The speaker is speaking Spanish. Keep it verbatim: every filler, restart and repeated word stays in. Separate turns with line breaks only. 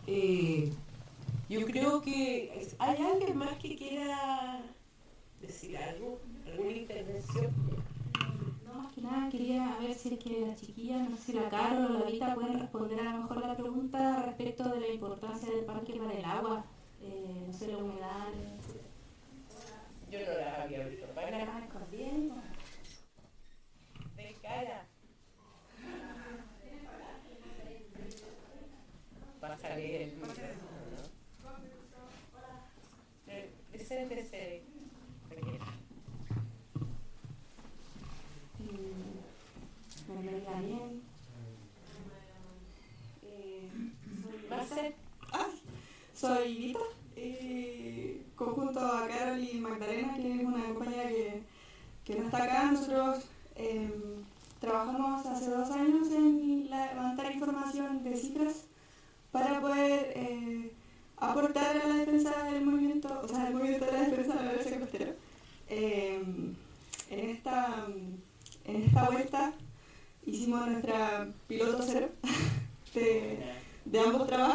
Eh, yo creo que hay alguien más que quiera decir algo, alguna intervención.
No, más que nada quería ver si es que las chiquillas, no sé si la Carol o la Vita pueden responder a lo mejor la pregunta respecto de la importancia del parque para el agua, eh, no sé, la humedad.
Yo no las había visto. ¿Van a
Más corriendo.
de cara? Va a salir el micrófono, ¿no? Eh, Preséntese.
Margarita bien.
Eh, ¿Va a ser?
Ah, soy Vita, eh, conjunto a Carol y Magdalena, que es una compañera que, que no está acá. Nosotros eh, trabajamos hace dos años en la- levantar información de cifras para poder eh, aportar a la defensa del movimiento, o sea, del movimiento de la defensa del Valle Costero. Eh, en, esta, en esta vuelta hicimos nuestra piloto cero de, de ambos trabajos.